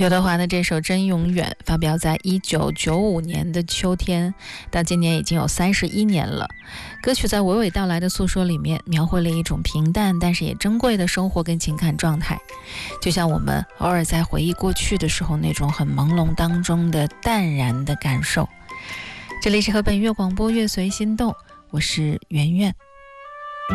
刘德华的这首《真永远》发表在1995年的秋天，到今年已经有31年了。歌曲在娓娓道来的诉说里面，描绘了一种平淡但是也珍贵的生活跟情感状态，就像我们偶尔在回忆过去的时候那种很朦胧当中的淡然的感受。这里是河北音乐广播，乐随心动，我是圆圆。